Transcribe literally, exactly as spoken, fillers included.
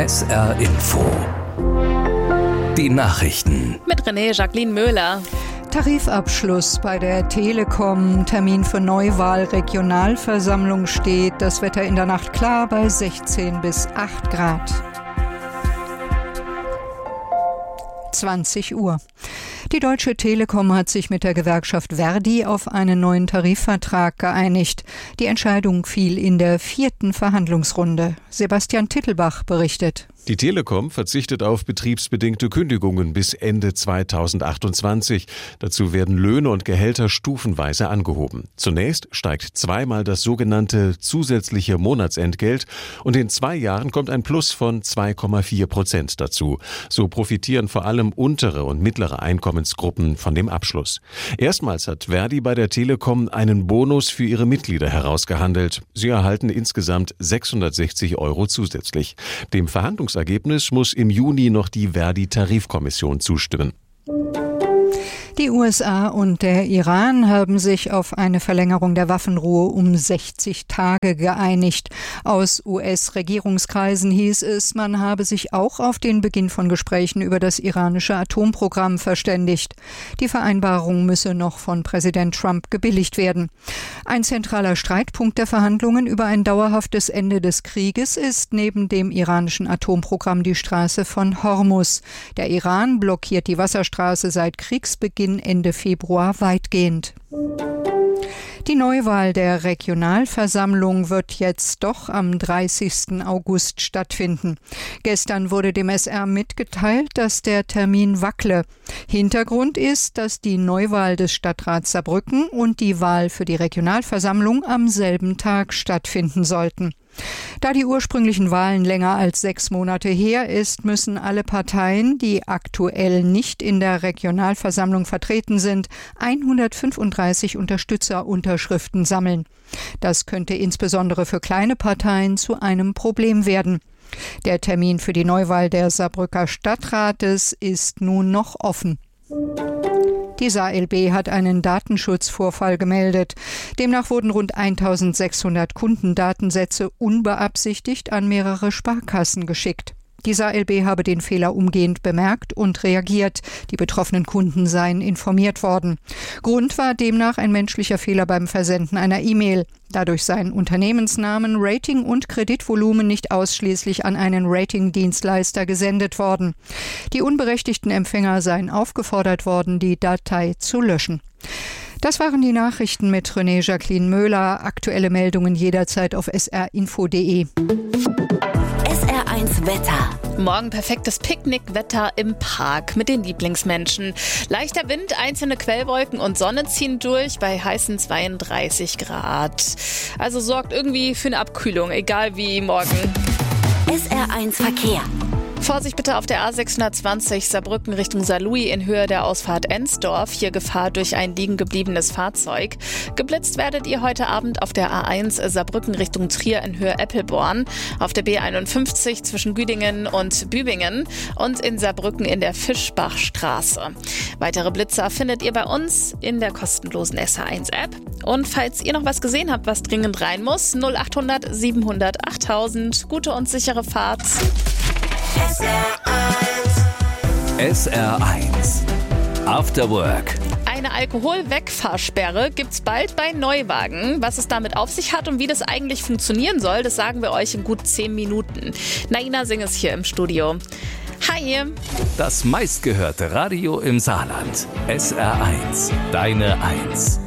S R Info. Die Nachrichten. Mit René Jacqueline Möhler. Tarifabschluss bei der Telekom. Termin für Neuwahl Regionalversammlung steht. Das Wetter in der Nacht klar bei sechzehn bis acht Grad. zwanzig Uhr. Die Deutsche Telekom hat sich mit der Gewerkschaft Verdi auf einen neuen Tarifvertrag geeinigt. Die Entscheidung fiel in der vierten Verhandlungsrunde. Sebastian Tittelbach berichtet. Die Telekom verzichtet auf betriebsbedingte Kündigungen bis Ende zweitausendachtundzwanzig. Dazu werden Löhne und Gehälter stufenweise angehoben. Zunächst steigt zweimal das sogenannte zusätzliche Monatsentgelt und in zwei Jahren kommt ein Plus von zwei Komma vier Prozent dazu. So profitieren vor allem untere und mittlere Einkommensgruppen von dem Abschluss. Erstmals hat Verdi bei der Telekom einen Bonus für ihre Mitglieder herausgehandelt. Sie erhalten insgesamt sechshundertsechzig Euro zusätzlich. Dem Verhandlungs Ergebnis muss im Juni noch die Verdi-Tarifkommission zustimmen. Die U S A und der Iran haben sich auf eine Verlängerung der Waffenruhe um sechzig Tage geeinigt. Aus U S-Regierungskreisen hieß es, man habe sich auch auf den Beginn von Gesprächen über das iranische Atomprogramm verständigt. Die Vereinbarung müsse noch von Präsident Trump gebilligt werden. Ein zentraler Streitpunkt der Verhandlungen über ein dauerhaftes Ende des Krieges ist neben dem iranischen Atomprogramm die Straße von Hormuz. Der Iran blockiert die Wasserstraße seit Kriegsbeginn Ende Februar weitgehend. Die Neuwahl der Regionalversammlung wird jetzt doch am dreißigsten August stattfinden. Gestern wurde dem S R mitgeteilt, dass der Termin wackle. Hintergrund ist, dass die Neuwahl des Stadtrats Saarbrücken und die Wahl für die Regionalversammlung am selben Tag stattfinden sollten. Da die ursprünglichen Wahlen länger als sechs Monate her ist, müssen alle Parteien, die aktuell nicht in der Regionalversammlung vertreten sind, hundertfünfunddreißig Unterstützerunterschriften sammeln. Das könnte insbesondere für kleine Parteien zu einem Problem werden. Der Termin für die Neuwahl der Saarbrücker Stadtrates ist nun noch offen. Die S A L B hat einen Datenschutzvorfall gemeldet. Demnach wurden rund eintausendsechshundert Kundendatensätze unbeabsichtigt an mehrere Sparkassen geschickt. Die S A L B habe den Fehler umgehend bemerkt und reagiert. Die betroffenen Kunden seien informiert worden. Grund war demnach ein menschlicher Fehler beim Versenden einer E-Mail. Dadurch seien Unternehmensnamen, Rating und Kreditvolumen nicht ausschließlich an einen Ratingdienstleister gesendet worden. Die unberechtigten Empfänger seien aufgefordert worden, die Datei zu löschen. Das waren die Nachrichten mit René Jacqueline Möhler. Aktuelle Meldungen jederzeit auf s r info punkt d e. S R eins Wetter. Morgen perfektes Picknickwetter im Park mit den Lieblingsmenschen. Leichter Wind, einzelne Quellwolken und Sonne ziehen durch bei heißen zweiunddreißig Grad. Also sorgt irgendwie für eine Abkühlung, egal wie morgen. S R eins Verkehr. Vorsicht bitte auf der A sechshundertzwanzig Saarbrücken Richtung Saarlouis in Höhe der Ausfahrt Ensdorf. Hier Gefahr durch ein liegen gebliebenes Fahrzeug. Geblitzt werdet ihr heute Abend auf der A eins Saarbrücken Richtung Trier in Höhe Eppelborn, auf der B einundfünfzig zwischen Güdingen und Bübingen und in Saarbrücken in der Fischbachstraße. Weitere Blitzer findet ihr bei uns in der kostenlosen S R eins App. Und falls ihr noch was gesehen habt, was dringend rein muss, null achthundert siebenhundert achttausend. Gute und sichere Fahrt. S R eins. S R eins. After Work. Eine Alkoholwegfahrsperre gibt's bald bei Neuwagen. Was es damit auf sich hat und wie das eigentlich funktionieren soll, das sagen wir euch in gut zehn Minuten. Naina Singh ist hier im Studio. Hi. Das meistgehörte Radio im Saarland. S R eins. Deine Eins.